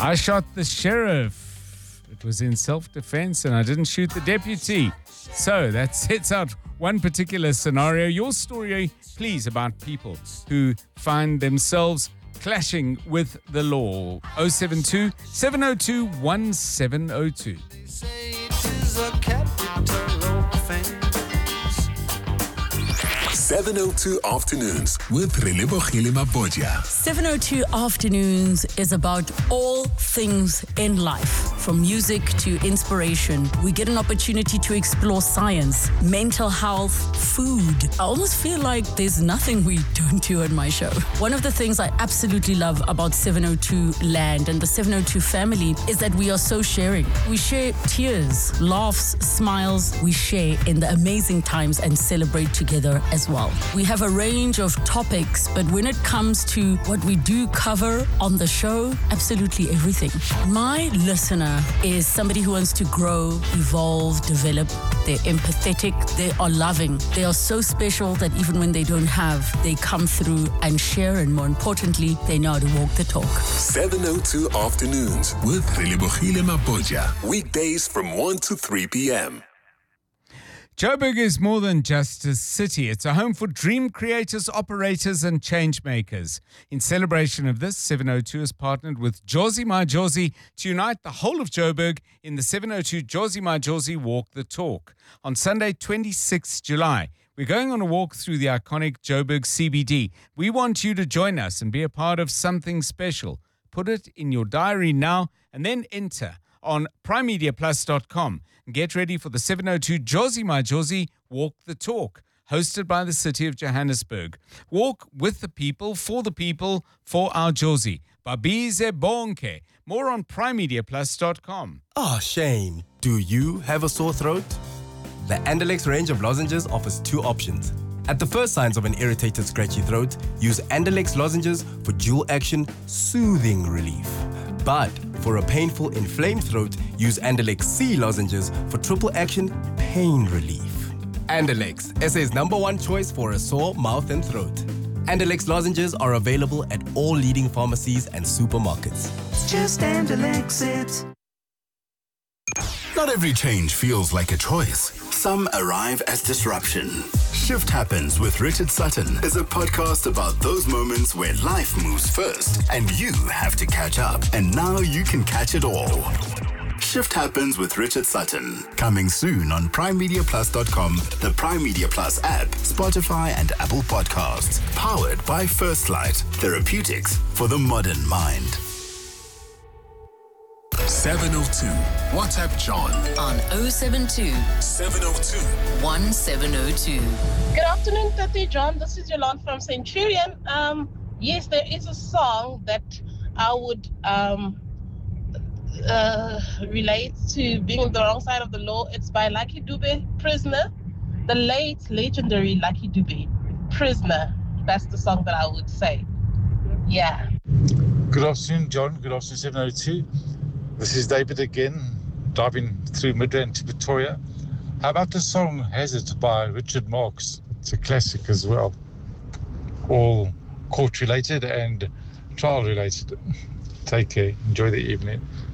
I shot the sheriff. It was in self-defense and I didn't shoot the deputy. So that sets out one particular scenario. Your story, please, about people who find themselves clashing with the law. 072 702 1702. 702 Afternoons with Relebogile Mabotja. 702 Afternoons is about all things in life, from music to inspiration. We get an opportunity to explore science, mental health, food. I almost feel like there's nothing we don't do on my show. One of the things I absolutely love about 702 Land and the 702 family is that we are so sharing. We share tears, laughs, smiles. We share in the amazing times and celebrate together as well. We have a range of topics, but when it comes to what we do cover on the show, absolutely everything. My listener is somebody who wants to grow, evolve, develop. They're empathetic, they are loving. They are so special that even when they don't have, they come through and share, and more importantly, they know how to walk the talk. 702 Afternoons with Relebogile Mabotja. Weekdays from 1 to 3 p.m. Joburg is more than just a city. It's a home for dream creators, operators, and change makers. In celebration of this, 702 has partnered with Jozi My Jozi to unite the whole of Joburg in the 702 Jozi My Jozi Walk the Talk. On Sunday, 26 July, we're going on a walk through the iconic Joburg CBD. We want you to join us and be a part of something special. Put it in your diary now and then enter on primemediaplus.com. Get ready for the 702 Jozi My Jozi Walk the Talk, hosted by the City of Johannesburg. Walk with the people, for our Jozi. Babize Bonke. More on primemediaplus.com. Oh, Shane, do you have a sore throat? The Andalex range of lozenges offers two options. At the first signs of an irritated, scratchy throat, use Andalex lozenges for dual action, soothing relief. But for a painful, inflamed throat, use Andalex C lozenges for triple action, pain relief. Andalex, SA's #1 choice for a sore mouth and throat. Andalex lozenges are available at all leading pharmacies and supermarkets. Just Andalex it. Not every change feels like a choice. Some arrive as disruption. Shift Happens with Richard Sutton is a podcast about those moments where life moves first and you have to catch up. And now you can catch it all. Shift Happens with Richard Sutton. Coming soon on primemediaplus.com, the Prime Media Plus app, Spotify and Apple Podcasts. Powered by First Light. Therapeutics for the modern mind. 702. WhatsApp John On 072 702 1702. Good afternoon, Tati John. This is Yolande from Centurion. Yes, there is a song that I would relate to being on the wrong side of the law. It's by Lucky Dube, Prisoner. The late, legendary Lucky Dube, Prisoner. That's the song that I would say. Yeah. Good afternoon, John. Good afternoon, 702. This is David again, driving through Midrand to Pretoria. How about the song Hazard by Richard Marx? It's a classic as well. All court-related and trial-related. Take care. Enjoy the evening.